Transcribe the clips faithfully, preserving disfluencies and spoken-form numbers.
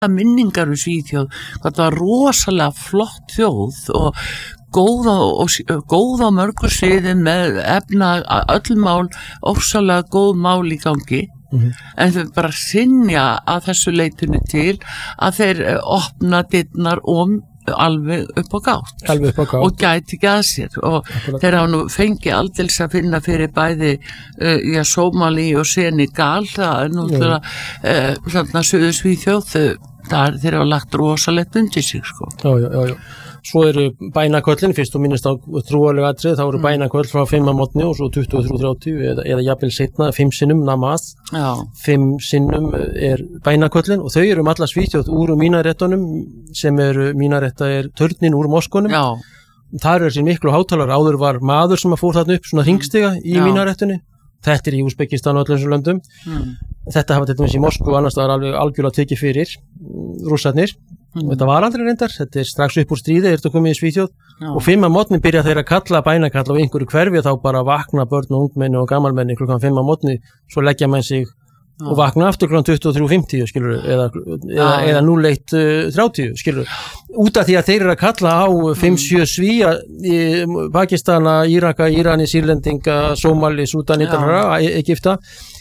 minningar um Svíþjóð, hvað það var rosalega flott þjóð og góða og góða á mörgur sviðum með efna öll mál, ofsalega góð mál í gangi. Mm-hmm. En þau bara sinja að þessu leitinu til að þeir opna dyrnar om alveg upp á gátt, alveg upp á gátt. Og gæti ekki að sér og Akkurat. Þeir hafa nú fengið aldils að finna fyrir bæði uh, já, Sómalí og Senegal, það er nú uh, þarna Suður Svíþjóð, þar þeir hafa lagt rosalegt undir sig sko. Já, já, já, já. Svo eru bænaköllin, fyrst og minnist á trúarlega atriði, þá eru mm. bænaköll frá fimm að mótni og svo tuttugu og þrjú þrjátíu eða, eða jafnvel seinna, fimm sinnum namaz, Já. fimm sinnum er bænaköllin og þau eru um alla Svíþjóð úr mínarettunum sem eru, mínaretta er törnin úr moskunum. Já. Þar er sér miklu hátalar, áður var maður sem að fór þarna upp svona hringstiga í Já. Mínarettunni. Þetta er í Úsbekistan og öllum þessum löndum. Mm. Þetta hafa til dæmis í Moskvu og annars það er alveg algjörlega tekið fyrir rússarnir. Mm. Þetta var aldrei reyndar, þetta er strax upp úr stríði, er þetta komið í Svíþjóð Já. Og fimm að mótni byrja þeir að kalla bænakalla á einhverju hverfi þá bara vakna börn og ungmenni og gamalmenni klukkan fimm að mótni, svo leggja menn sig Já. Og vakna aftur klukkan tuttugu og þrjú fimmtíu skilur, eða, eða, eða núll eitt þrjátíu skilur, út af því að þeir eru að kalla á fimm sjö Svíja í Pakistana, Íraka, Írani, Sýrlendinga, Sómali, Súdan, Egypta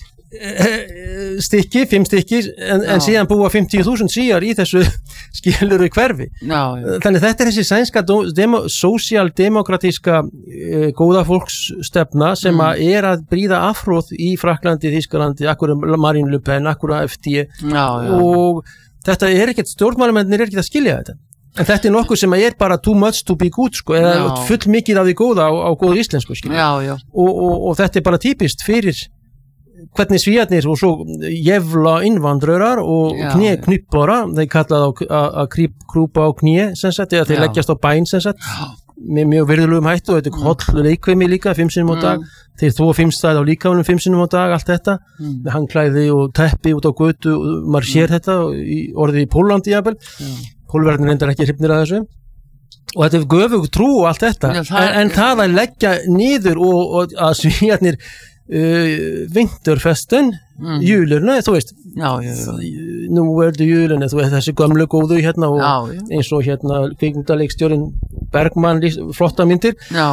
stykki, fimm stykki en, en síðan búa fimmtíu þúsund Svíjar í þessu skiluru hverfi já, já. Þannig þetta er þessi sænska demo, sósíaldemokratíska uh, góða fólksstefna sem mm. að er að bríða afhróð í Frakklandi, Þýskalandi, akkur Marine Le Pen, akkur A F D já, já, og já. Þetta er ekkert, stjórnmálamennir er ekkert að skilja þetta en þetta er nokkuð sem að er bara too much to be good sko, eða full mikið af því góða á, á góður íslensku já, já. Og, og, og þetta er bara típist fyrir hvernig Svíarnir og svo jævla innvandrörar og kné knippara, þeir kallað að krúpa á kné sem sagt, eða þeir leggjast á bæn sem sagt, með mjög virðulegum hættu og þetta er holl leikvimi líka, fimm sinnum á dag, mm. þeir þó fimm stæði á líkamanum fimm sinnum á dag, allt þetta, mm. með hangklæði og teppi út á götu og maður sér mm. þetta í orðið í Pólandi jafnvel, mm. Pólverðin reyndar ekki hrifnir að þessu. Og þetta er göfug trú og allt þetta, Já, það en, en það að leggja niður og, og að Svíarnir Uh, vinterfesten mm. júlurna, þú veist já, já, já. nú er þetta júlurna, þú veist þessi gömlu góðu hérna og já, já. eins og hérna kvikmyndaleikstjórinn Bergman flotta myndir uh,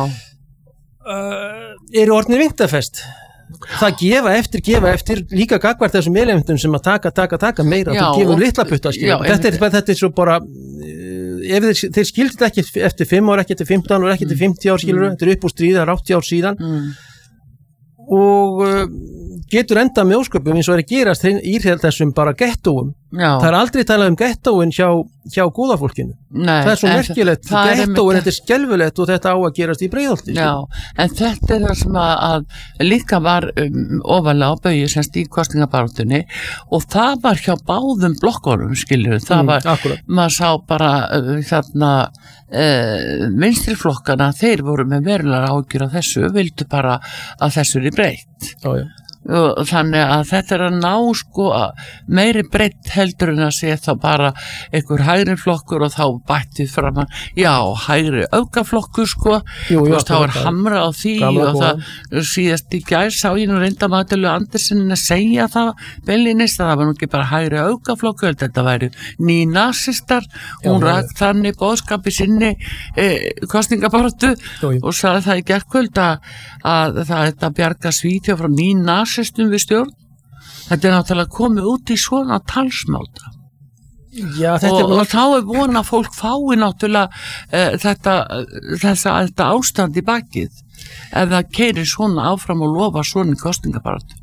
eru orðnir vinterfest það gefa eftir, gefa eftir líka gagvart þessum elementum sem að taka, taka, taka meira, þú gefur litla putta þetta er, þetta er svo bara uh, ef þeir, þeir skildi þetta ekki eftir fimm ár, ekki eftir fimmtán ár, ekki eftir fimmtíu ár skilur, mm. þetta er upp úr stríða, áttatíu ár síðan mm. og uh, getur enda með ósköpum eins og er að gerast í þessum bara gettóum. Það er aldrei talað um gettóin hjá, hjá góða fólkinu. Nei, það er svo merkilegt, gettóin þetta er skelfilegt og þetta á að gerast í Breiðholti. Já, en þetta er það sem að, að líka var um, ofalega á baugi semst í kosningabaráttunni og það var hjá báðum blokkunum skilur, það mm, var, akkurat. Maður sá bara uh, þarna uh, vinstriflokkana, þeir voru með verulegar áhyggjur af þessu, vildu bara að þessu er breytt. Já, já. Og þannig að þetta er að ná sko meiri breytt heldur en að sé þá bara einhver hægri flokkur og þá bættið fram að já, hægri öfgaflokkur sko jú, jú, veist, þá er hamra á því og það síðast í gær sá ég nú reynda Magdalenu Andersen að segja það beinlínis að það var nú ekki bara hægri öfgaflokkur, þetta væri nýnasistar, hún rak þannig boðskapi sinni eh, kosningabaráttu og sagði það í gærkvöld að, að það er að bjarga Svíþjóð frá nýnasistar við stjórn. Þetta er náttúrulega komið út í svona talsmáta. Já, þetta og, er og þá er von að fólk fái náttúrulega uh, þetta, þessa, þetta ástand í bakið ef það keyrir svona áfram og lofa svona kosningabaráttu.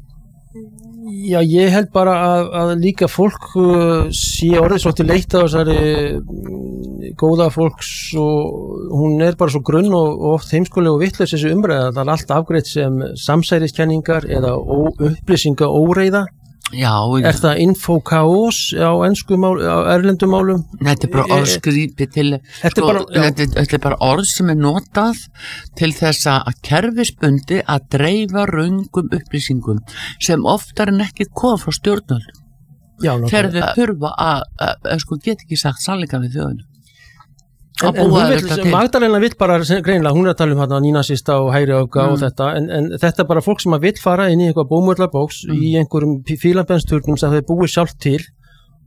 Já, ég held bara að, að líka fólk uh, sé orðið svolítið leitt á þessari uh, góða fólks og hún er bara svo grunn og, og oft heimskuleg og vitlaus þessi umræða, það er allt afgreitt sem samsæriskenningar eða ó, upplýsinga óreiða. Já, já. Er það infokaos á ensku mál, á erlendum málum? Þetta er bara orðskrípi til þetta, sko, er bara, þetta, þetta er bara orð sem er notað til þess að kerfisbundi að dreifa röngum upplýsingum sem oftar en ekki koma frá stjórnvöldum. Þegar þau þurfa að, að, að sko get ekki sagt sannleikann við þjóðinu. En, en hún vill, Magdalena vill bara greinilega, hún er að tala um hérna nýnasista og hægri öfga mm. og þetta, en, en þetta er bara fólk sem að vill fara inn í einhver bómullabóks mm. í einhverjum fílabensturgnum sem þau búið sjálft til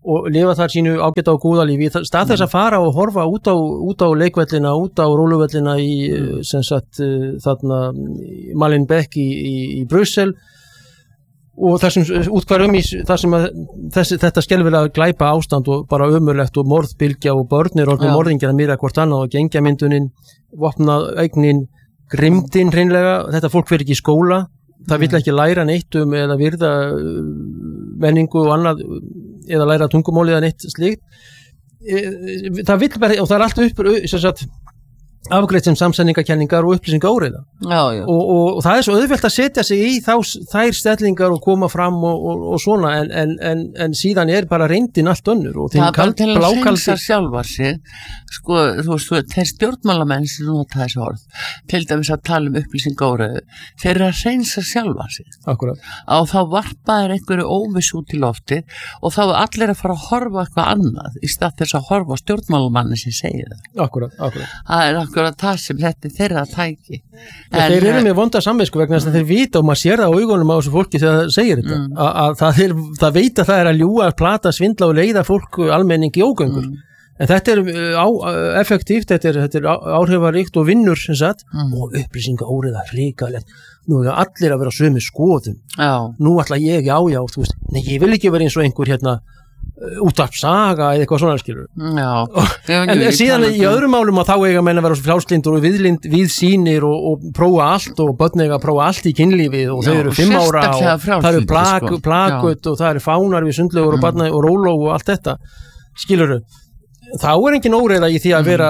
og lifa þar sínu ágæta og góða lífi, í stað þess að fara og horfa út á, út á leikvellina, út á róluvellina í, sem sagt, þarna Malinbeek í, í, í Brussel og þessum útkværum í þar sem að þessi, þetta skelfilega glæpa ástand og bara ömurlegt og morðbylgja og börnir og morðingjar að mýra hvort annað og gengjamyndunin, vopnað eignin, grimdin hreinlega, þetta fólk fer ekki í skóla, það vill ekki læra neitt um eða virða menningu og annað eða læra tungumáli eða neitt slíkt. Það vill bara, og það er allt upp, sem sagt, afgreitt sem samsendingakenningar og upplýsinga óreiða. Já, já. Og, og, og það er svo auðvelt að setja sig í þá, þær stellingar og koma fram og, og, og svona, en, en, en, en síðan er bara reyndin allt önnur. Og það er bara til að blákaldi... hreinsa sjálfar sig, sko, þú veist, þeir stjórnmálamenn sem nota þessi orð, til dæmis að tala um upplýsinga óreiðu, þeir eru að hreinsa sjálfar sig. Akkurat. Á þá varpa er einhverju óviss út í lofti og þá er allir að fara að horfa eitthvað annað í stað þess að horfa á stjórnmálamanni sem segir það. Akkurat, akkurat. Það er akkurat það sem þetta er þeirra tæki. En, þeir eru með vonda samvisku vegna þess að þeir vita og maður sér það á augunum á þessu fólki þegar það segir þetta. Mm. Að, að það, er, það veit að það er að ljúga, plata, svindla og leiða fólk almenning í ógöngur. Mm. En þetta er á, effektíft, þetta er, þetta er áhrifaríkt og vinnur sem sagt, mm. og upplýsinga óreiða hrikalegt. Nú er allir að vera á sömu skoðum. Já. Nú ætla ég, já, já, þú veist, nei, ég vil ekki vera eins og einhver hérna útvarpssaga eða eitthvað svona skilur. Já. En síðan í öðrum málum að þá eiga menn að vera frjálslyndir og viðlind, viðsýnir og, og prófa allt og börn eiga að prófa allt í kynlífið og þau eru fimm ára og það eru plak, sko. plakut og það eru fánar við sundlaugur mm. og barna og róló og allt þetta skilurðu. Þá er engin óreiða í því að vera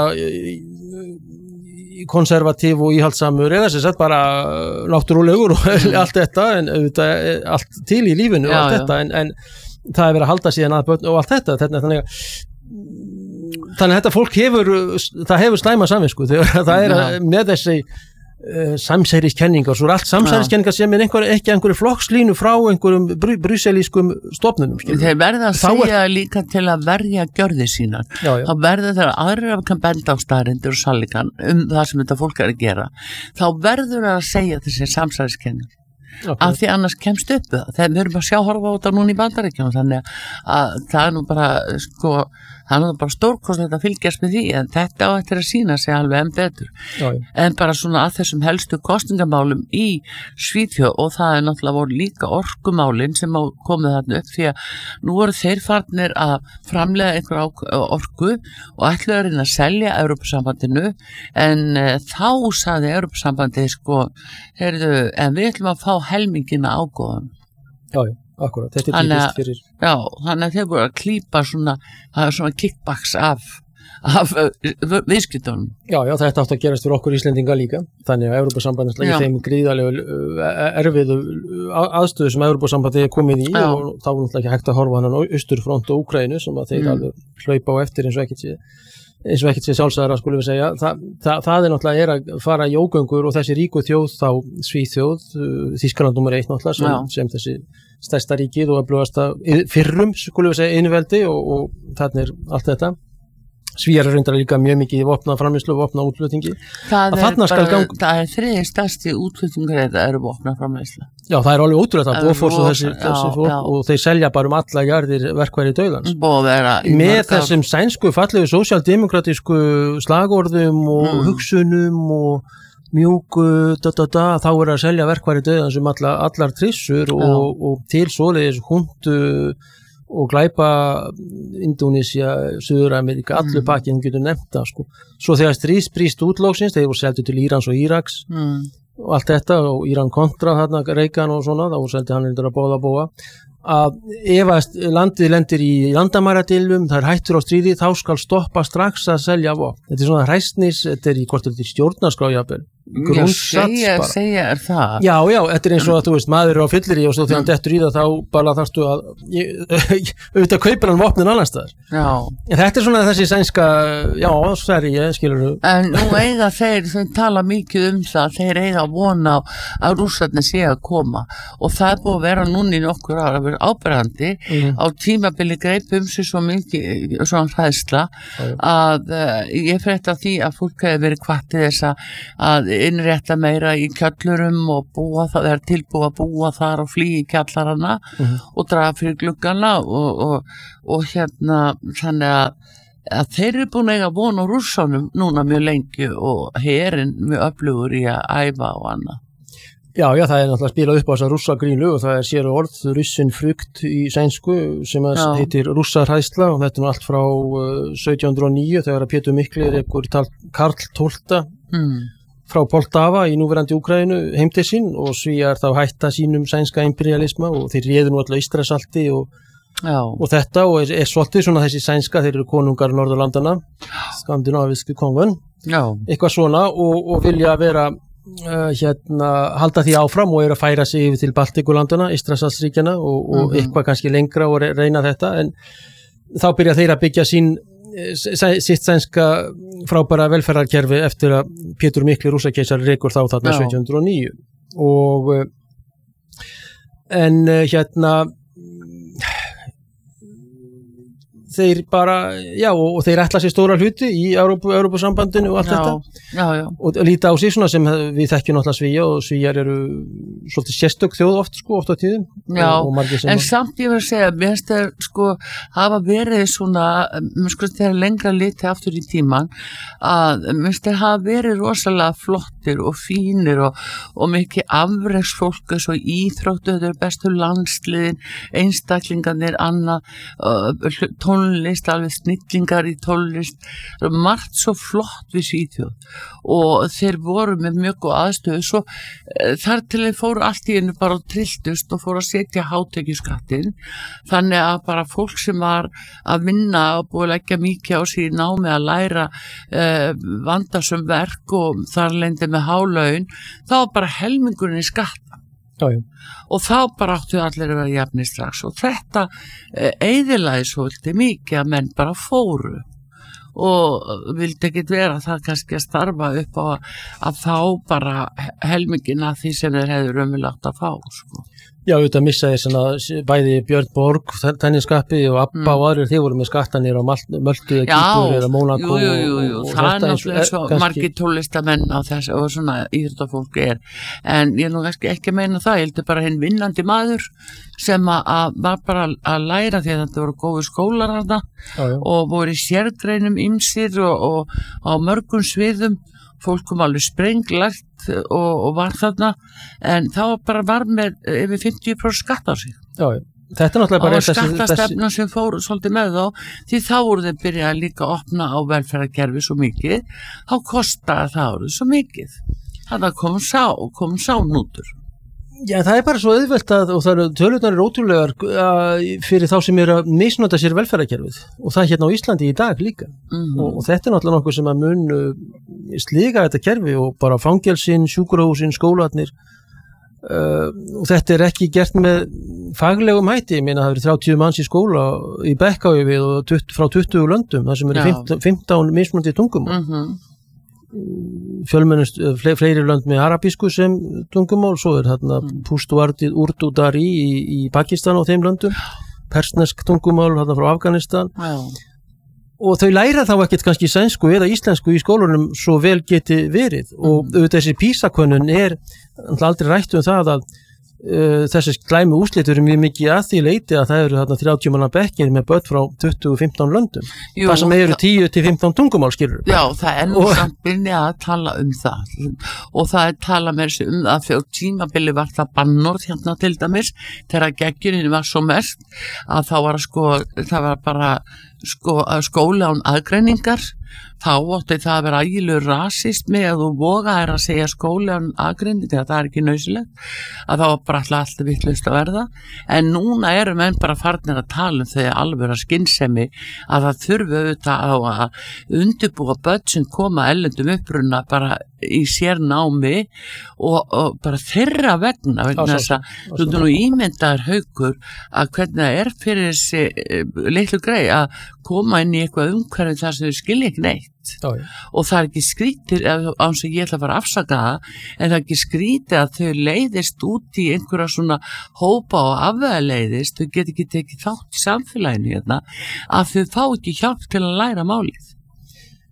konservatív og íhaldsamur eða sem sagt bara náttúrulegur og allt þetta en auðvitað allt til í lífinu og allt já, þetta en, en það er verið að halda síðan að börn og allt þetta þannig, þannig að þannig að þetta fólk hefur það hefur slæma samvisku þegar það er að, með þessi uh, samsæriskenningar, svo er allt samsæriskenningar sem er einhver, ekki einhverju flokkslínu frá einhverjum br brúselískum stofnunum. Þeir verða að segja er... líka til að verja gjörði sínar. Já, já. Þá verða þeir að aðrir kan benda á staðreyndir og sannleikann um það sem þetta fólk er að gera. Þá verður að segja þessi samsæriskenningar. Okay. Af því annars kemst upp það þegar við erum að sjá horfa á þetta núna í Bandaríkjunum þannig að það er nú bara sko, það er nú bara stórkostnilegt að fylgjast með því en þetta á eftir að sína sig alveg enn betur já, já. En bara svona að þessum helstu kosningamálum í Svíþjóð og það er náttúrulega voru líka orkumálin sem komið þarna upp því að nú voru þeir farnir að framlega einhver orku og ætluðu að reyna að selja Evrópusambandinu en uh, þá sagði Evrópusambandið sko, heyrðu, en við ætlum að fá helmingina ágóðum. Já, já, akkurat, þetta er típist fyrir. Já, þannig að þeir voru að klípa svona, svona kickbacks af, af viðskiptunum. Já, já, þetta átt að gerast fyrir okkur Íslendinga líka, þannig að Evrópusambandið slegir þeim gríðarlega erfiðu aðstöðu sem Evrópusambandið er komið í já. Og þá er náttúrulega ekki hægt að horfa hann á austurfront og Úkraínu sem að þeir mm. alveg hlaupa á eftir eins og ekkert sé. eins og ekkert sé sjálfsæðara skulum við segja Þa, það, það er náttúrulega er að fara í ógöngur og þessi ríku þjóð þá Svíþjóð, Þýskaland nummer eitt náttúrulega sem, sem þessi stærsta ríkið og öflugasta fyrrum skulum við segja innveldi og, og þarna er allt þetta Svíar reyndar líka mjög mikið vopna framleiðslu og vopna útflutningi það er, bara, gang... það er þriðji stærsti útflutningur þetta eru vopna framleiðslu já það er alveg ótrúlega það Bofors og þessi, já, þessi fólk já. Og þeir selja bara um alla jarðir verkværi dauðans með marga... þessum sænsku fallegu sósíaldemokratísku slagorðum og mm. hugsunum og mjúku da, da, da, þá er að selja verkværi dauðans um alla, allar trissur og, og til svoleiðis hundu og glæpa Indónesía, Suður-Ameríka, allur pakkin getur nefnt það sko. Svo þegar stríðsbrýst útlóksins, þeir voru seldu til Írans og Íraks mm. og allt þetta og Íran kontra þarna, Reagan og svona, þá seldi hann undir að bóða bóa að ef að landið lendir í landamæradilum, það er hættur á stríði, þá skal stoppa strax að selja vopn. Þetta er svona hræstnis, þetta er í hvort þetta er stjórnarskrá jafnvel. Segja, segja er það. Já, já, þetta er eins og að þú veist, maður er á fyllir í og svo þegar hann dettur í það, þá bara þarfstu að auðvitað kaupir hann vopnin annars staðar. Já. En þetta er svona þessi sænska, já, sværi, ég skilur þú. En nú eiga þeir, þeir tala mikið um það, þeir eiga að vona að Rússarnir sé að koma og það er búið að vera núna í nokkur ára að vera áberandi mm. á tímabili greip um sig svo mikið, svona hræðsla að uh, ég frétta því að fólk hefur verið hvatt til þess að innrétta meira í kjallurum og búa það, er tilbúið að búa þar og flýja í kjallarana mm-hmm. og draga fyrir gluggana og, og, og hérna þannig að, að þeir eru búin að eiga von á Rússunum núna mjög lengi og herinn mjög öflugur í að æfa og annað. Já, já, það er náttúrulega spilað upp á þessa rússagrínu og það er sér orð russin frukt í sænsku sem að heitir rússarhæðsla og þetta er nú allt frá uh, sautján hundruð og níu þegar að Pétur Mikli rekur Karl tólfta mm. frá Poltava í núverandi Úkraínu heim til sín og Svíar þá hætta sínum sænska imperialisma og þeir réðu nú alltaf Ístrasalti og, og þetta og er, er svolítið svona þessi sænska, þeir eru konungar Norðurlandana, skandinavísku kongun, eitthvað svona og, og vilja vera Uh, hérna, halda því áfram og eru að færa sig yfir til Baltikulandana, Ístrasaltsríkjana og, og mm-hmm. eitthvað kannski lengra og reyna þetta en þá byrja þeir að byggja sín sitt sænska frábæra velferðarkerfi eftir að Pétur Mikli rússakeisari rekur þá þarna Já. sautján hundruð og níu og en hérna þeir bara, já, og þeir ætla sér stóra hluti í Evrópu, Evrópusambandinu og allt já, þetta já, já. og líta á sig svona sem við þekkjum náttúrulega Svíja og Svíjar eru svolítið sérstök þjóð oft sko, oft á tíðum Já, og, og en samt ég verð að segja mér finnst þeir sko hafa verið svona, mér sko þegar lengra liti aftur í tíman að mér finnst þeir hafa verið rosalega flottir og fínir og, og mikið afreksfólk eins og íþróttu, þetta er bestu landsliðin einstaklingarnir, annað tón tónlist, alveg snillingar í tónlist, margt svo flott við Svíþjóð og þeir voru með mjög góð aðstöðu svo e, þar til þeir fóru allt í einu bara og trilltust og fóru að setja hátekjuskattinn þannig að bara fólk sem var að vinna og búið að leggja mikið á sig í námi að læra e, vandasum verk og þar lendi með hálaun, þá var bara helmingurinn í skatt Já, já. og þá bara áttu allir að vera jafnir strax og þetta eyðilaði svolítið mikið að menn bara fóru og vildi ekki vera það kannski að starfa upp á að, að fá bara helmingina því sem þeir hefðu raunverulegt að fá sko. Já, auðvitað missaði svona bæði Björn Borg, Tenniskappi og Abba mm. og aðrir, þeir voru með skattanir á Möltu eða Kýpur eða Mónakó. Já, jú, jú, jú, og, og það er náttúrulega svo kannski... margir tólistamenn á þess og svona íþróttafólk er. En ég er nú kannski ekki að meina það, ég heldur bara hinn vinnandi maður sem að, að var bara að læra því að þetta voru góðu skólar hana og voru í sérgreinum ýmsir og, og á mörgum sviðum. Fólk kom alveg sprenglagt og, og var þarna en þá bara var með yfir fimmtíu prósent skatt á sig Já, þetta er náttúrulega bara og skattastefna sem fóru svolítið með þá því þá voru þeir byrjað líka að opna á velferðarkerfi svo mikið þá kostaði það árið svo mikið þannig að kom sá og kom sá nútur Já, það er bara svo auðvelt að, og það eru tölurnar eru ótrúlegar að, fyrir þá sem eru að misnota sér velferðarkerfið og það er hérna á Íslandi í dag líka mm-hmm. og, og þetta er náttúrulega nokkuð sem að mun uh, slíka þetta kerfi og bara fangelsin, sjúkrahúsin, skólarnir uh, og þetta er ekki gert með faglegum hætti, ég meina það eru þrjátíu manns í skóla í Bekkavíð og tutt, frá tuttugu löndum, það sem eru fimmtán, fimmtán mismunandi tungumál mm-hmm. fjölmennust fle, fleiri lönd með arabísku sem tungumál, svo er þarna mm. Pushtuardi, Urdu, Dari í, í Pakistan og þeim löndum, persnesk tungumál þarna frá Afganistan wow. og þau læra þá ekkert kannski sænsku eða íslensku í skólunum svo vel geti verið mm. og auðvitað þessi PISA-könnun er aldrei rætt um það að Uh, þessi slæmu úrslit eru mjög mikið að því leiti að það eru þarna þrjátíu manna bekkir með börn frá tuttugu til fimmtán löndum Jú, það sem eru tíu til fimmtán tungumál skilur Já, það er nú og... samt byrjað að tala um það og það er tala með þessu um það fyrir tímabili var það bannorð hérna til dæmis þegar geggjurinn var svo mest að þá var að sko það var bara sko, skóla án aðgreiningar þá átti það að vera ægilegur rasist með að þú voga er að segja skóli án aðgreiningar, það er ekki nauðsynlegt að það var bara alltaf vitlaust að verða en núna eru menn bara farnir að tala um þegar alveg að skynsemi að það þurfi auðvitað að undirbúa börn sem koma ellendum uppruna bara í sér námi og, og bara þeirra vegna vegna þess að þú nú ímyndaður Haukur að hvernig það er fyrir þessi litlu grei að koma inn í eitthvað umhverfi þar sem þau skilja ekki neitt Já, já. og það er ekki skrítið án sem ég ætla að fara að afsaka það en það er ekki skrítið að þau leiðist út í einhverja svona hópa og afvegaleiðist, þau get ekki tekið þátt í samfélaginu hérna að þau fá ekki hjálp til að læra málið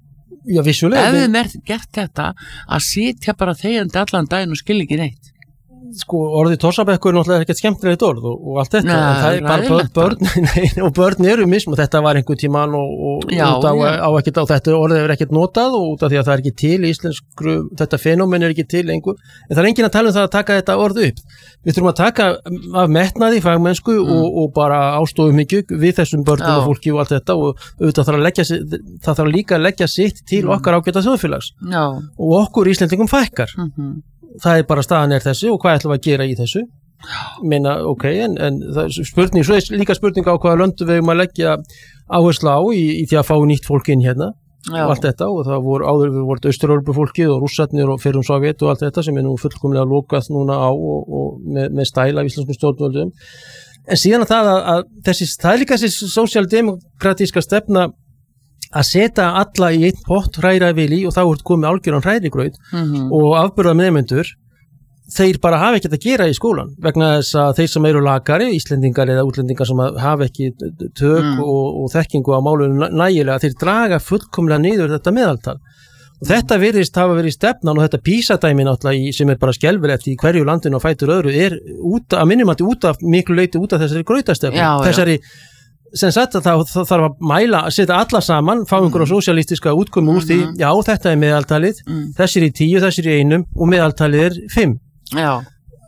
Já, vissulega. Ef við erum gert þetta að sitja bara þegjandi allan daginn og skilja ekki neitt. Sko, orðið tossabekkur er náttúrulega ekkert skemmtilegt orð og, og allt þetta, Nei, en það er bara börn, börn nei, og börn eru mism og þetta var einhvern tímann og, og já, út á, á ekkert á þetta orðið er ekkert notað og út af því að það er ekki til í íslensku, þetta fenómen er ekki til lengur, en það er enginn að tala um það að taka þetta orð upp. Við þurfum að taka af metnaði, fagmennsku mm. og, og bara ástofu mikið við þessum börnum já. Og fólki og allt þetta og auðvitað þarf að leggja, það þarf líka að leggja sitt til mm. okkar ágæta þjóðfélags já. Og okkur Íslendingum fækkar. Mm-hmm. Það er bara staðan er þessi og hvað ætlum við að gera í þessu meina ok, en, en það er spurning, svo er líka spurning á hvaða löndu við erum að leggja áherslu á í, í því að fá nýtt fólk inn hérna já. Og allt þetta og það voru áður við voru Austur-Evrópu fólkið og Rússarnir og fyrrum Sovjet og allt þetta sem er nú fullkomlega lokað núna á og, og með, með stæla af íslenskum stjórnvöldum en síðan að það að, að þessi, það er líka þessi sósíaldemokratíska stefna að setja alla í einn pott hræra vili og þá er komið algjöran hrærigraut mm-hmm. og afburðað nemendur þeir bara hafa ekkert að gera í skólan vegna þess að þeir sem eru lakari, Íslendingar eða útlendingar sem hafa ekki tök mm. og, og þekkingu á málunum nægilega, þeir draga fullkomlega niður þetta meðaltal og þetta virðist hafa verið stefnan og þetta písadæmi náttúrulega í, sem er bara skelfilegt í hverju landinu og fætur öðru er út að minnum að út af miklu leiti út af þessari grautastefnu, þessari sem sagt að það, það þarf að mæla að setja alla saman, fá einhverja sósíalistiska útkomu úr því, já þetta er meðaltalið mm. þessir í tíu, þessir í einum og meðaltalið er fimm já.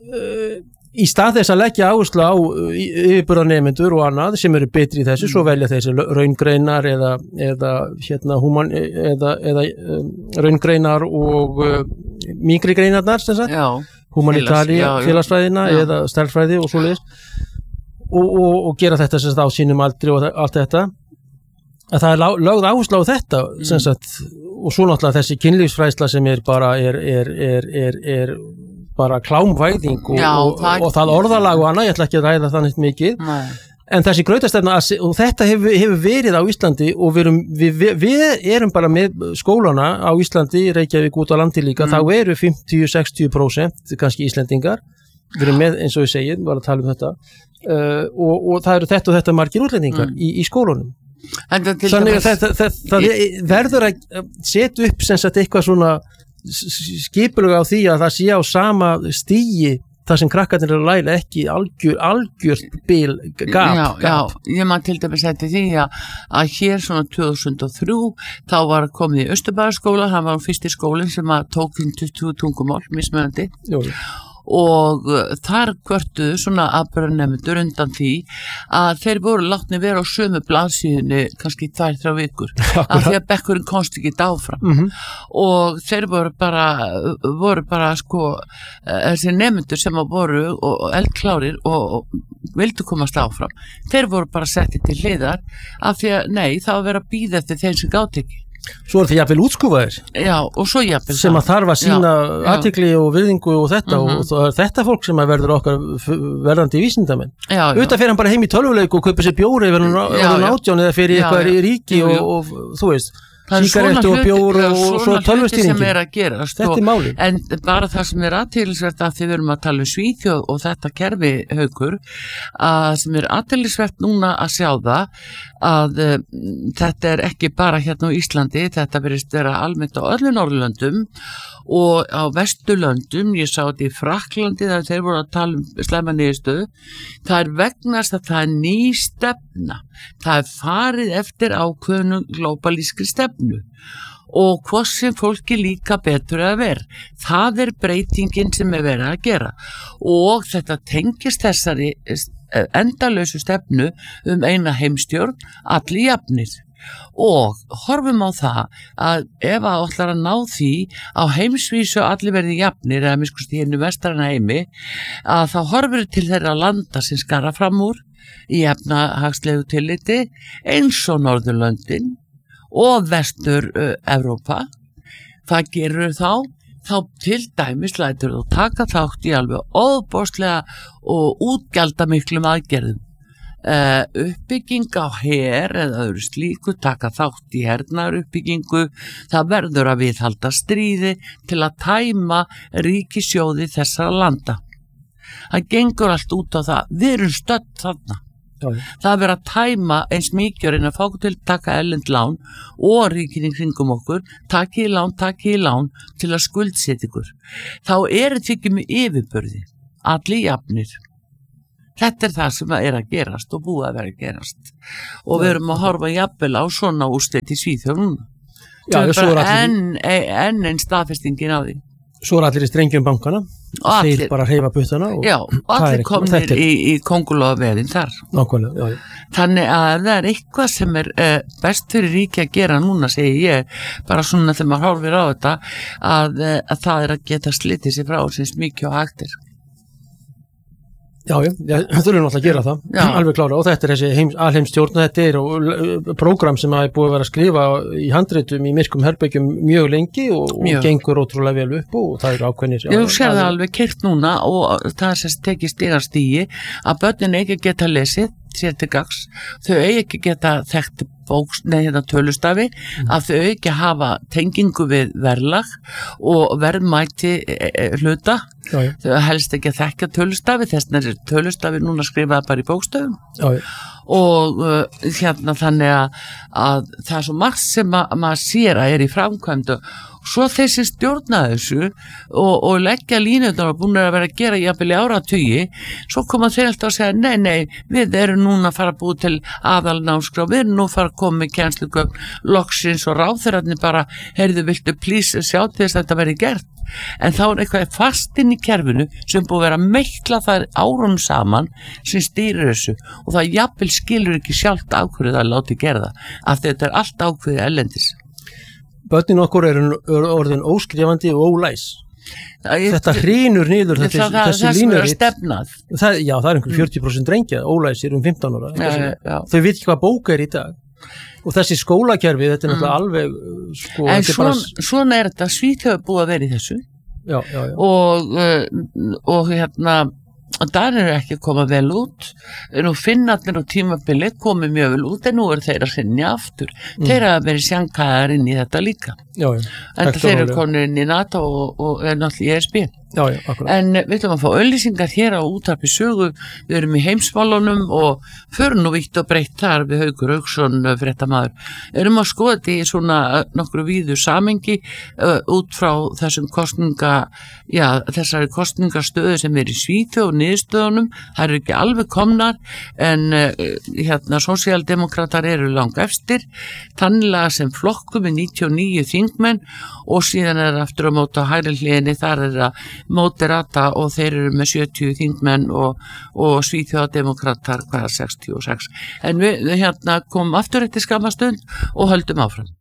Í stað þess að leggja áherslu á yfirburðarnemendur og annað sem eru betri í þessu, mm. svo velja þessi raungreinar eða, eða, hérna, human, eða, eða um, raungreinar og uh, mýkri greinarnar sem sagt, humanitari, félagsfræðina já. Eða stærðfræði og svoleiðis Og, og, og gera þetta sem sagt á sínum aldri og allt þetta að það er lögð áherslu á þetta sem sagt, og svo náttúrulega þessi kynlífsfræðsla sem er bara er, er, er, er, er bara klámvæðing og, Já, og, það, og það orðalag og annað, ég ætla ekki að ræða þannig mikið Nei. En þessi grautastefna og þetta hefur, hefur verið á Íslandi og við erum, við, við, við erum bara með skólana á Íslandi, Reykjavík út á landi líka, mm. þá eru fimmtíu til sextíu prósent kannski Íslendingar við erum með eins og við segjum, við varum að tala um þetta uh, og, og það eru þetta og þetta margir útlendingar mm. í, í skólunum þannig að þetta, þetta, það verður að setja upp sem sagt eitthvað svona skipulega á því að það sé á sama stígi það sem krakkarnir eru að læra ekki algjör, algjör bil gap, já, gap. Já, ég maður til dæmis eftir því að, að hér svona tvö þúsund og þrjú þá var komið í Austurbæjarskóla, það var fyrsti skólinn sem að tók inn tuttugu tungumál mismunandi Jú. Og þar kvörtuðu svona afbörðarnemendur undan því að þeir voru látni vera á sömu blaðsíðunni kannski tvær, þrjár vikur af því að bekkurinn komst ekki áfram mm-hmm. og þeir voru bara voru bara sko þessi nemendur sem voru og eldklárir og, og vildu komast áfram þeir voru bara settið til hliðar af því að nei, það var að vera að bíða eftir þeim sem gátt ekki Svo er það jafnvel útskúfaðir Já, og svo jafnvel sem að þarf að sína athygli og virðingu og þetta mm-hmm. og það er þetta fólk sem að verður okkar verðandi vísindamenn auðvitað fer hann bara heim í tölvuleik og kaupir sér bjóri ef hann átján eða fyrir eitthvað í ríki og, og, og þú veist sígarettu og bjór og, og svo tölvustýringin þetta er máli en bara það sem er athyglisvert að þið verum að tala um Svíþjóð og þetta kerfi Haukur að sem er athyglisvert núna að sjá það að uh, þetta er ekki bara hérna á Íslandi þetta verðist vera almennt á öllum Norðurlöndum og á Vesturlöndum ég sá þetta í Frakklandi þegar þeir voru að tala um slæma niðurstöðu það er vegnast að það er ný stefna það er farið eftir ákveðnum glóbalískri stefnu og hvað sem fólki líka betur að vera það er breytingin sem er verið að gera og þetta tengist þessari endalausu stefnu um eina heimstjórn allir jafnir og horfum á það að ef að ætlar að ná því á heimsvísu allir verði jafnir eða miskust í hennu vestrana heimi að þá horfur til þeirra landa sem skara fram úr í efnahagslegu tilliti eins og Norðurlöndin og vestur uh, Evrópa hvað gerur þá? Þá til dæmis lætur þú taka þátt í alveg óbóðslega og útgjaldamiklum aðgerðum uh, uppbygging á her eða öðru slíku taka þátt í hernaðar uppbyggingu það verður að viðhalda stríði til að tæma ríkissjóði þessara landa það gengur allt út á það við erum stödd þarna Já. Það verður að tæma eins mikið og reyna að fá okkur til að taka erlend lán og ríkin í kringum okkur takið í lán, takið í lán til að skuldsetja ykkur. Þá er þetta ekki með yfirbörði, allir jafnir. Þetta er það sem er að gerast og búið að vera að gerast og við erum að horfa jafnvel á svona úrslit í Svíþjóð núna. Já, það er bara allir... enn, enn einn staðfestingin á því. Svo er allir í strengjum bankana og allir, þeir bara hreyfa puttana og, já, og allir komnir í, í kóngulóðaveðin þar. Nákvæmlega, já, já. Þannig að það er eitthvað sem er uh, best fyrir ríki að gera núna, segi ég, bara svona þegar maður horfir á þetta, að, uh, að það er að geta slitið sér frá sinns mikið og hægtir. Já, já, já, þau eru náttúrulega að gera það, já. Alveg klára, og þetta er þessi heims, alheimsstjórn, þetta er og prógram sem hafi búið að vera að skrifa í handritum í myrkum herbyggjum mjög lengi og, og gengur ótrúlega vel upp og það eru ákveðnir. Ég sér það alveg kert núna og það er sem tekið stigastígi að börnin ekki geta lesið sér til gags, þau eigi ekki geta þekkt bóks, nei hérna tölustafi, mm. að þau eigi ekki hafa tengingu við verðlag og verðmæti e, e, hluta, já, já. Þau helst ekki að þekka tölustafi, þess vegna er tölustafi núna skrifað bara í bókstöfum já, já. og uh, hérna þannig að, að það er svo margt sem ma maður sér að er í framkvæmdu. Svo þessi stjórna þessu og, og leggja línuðnar og búin að vera að gera jafnvel í áratugi, svo koma þeir alltaf að segja nei, nei, við erum núna að fara að búið til aðalnámskrá, við erum nú að fara að koma með kennslugögn loksins og ráðherrarnir bara, heyrðu, viltu please sjá til þess að þetta verði gert. En þá er eitthvað fast inn í kerfinu sem búið að vera meikla þar árum saman sem stýrir þessu og það jafnvel skilur ekki sjálft ákveðið að láti gera það, af þetta er allt ákveðið erlendis. Börnin okkur eru orðin óskrifandi og ólæs. Það, þetta hrýnur niður þessi, það, það, þessi línuritt. Það, já, það er einhver fjörutíu prósent drengja, ólæsir um fimmtán ára. Já, já, já. Þau veit ekki hvað bók er í dag. Og þessi skólakerfi, þetta er náttúrulega mm. alveg... Sko, en svona, bara... svona er þetta, Svíþjóð búið að vera í þessu. Já, já, já. Og, uh, og hérna... og það er ekki að koma vel út nú Finnarnir og tímabili komið mjög vel út en nú er þeir að sinja aftur mm. þeir hafa verið sjankaðar inn í þetta líka já, já. En þeir eru konur inn í NATO og, og er náttúrulega í E S B já, já, en við ætlum að fá auglýsingar hér á Útvarpi Sögu, við erum í heimsmálunum og förum nú vítt og breytt þar við Haukur Hauksson, fréttamaður erum að skoða þetta í svona nokkru víðu samengi uh, út frá þessum kostninga já, þessari kostningastöðu sem er í Svíþjóð og niðurstöðunum, það eru ekki alveg komnar en uh, hérna sósíaldemókratar eru langa efstir þannig sem flokku með níutíu og níu þingmenn og síðan er aftur á móti á hægri hliðinni þar er að Moderata og þeir eru með sjötíu þingmenn og, og Svíþjóðademókratar hvaða sextíu og sex en við hérna komum aftur eftir skamma stund og höldum áfram.